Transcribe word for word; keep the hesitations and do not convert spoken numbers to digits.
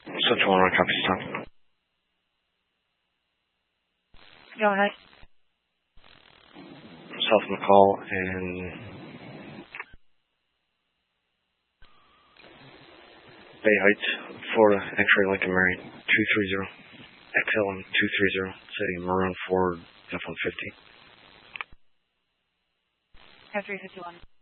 Central one, copy stop. Go ahead. South McCall and Bay Heights, Florida, X-ray Lincoln Mary, two three zero. X L M two three zero, City Maroon Ford F one fifty. F three fifty-one.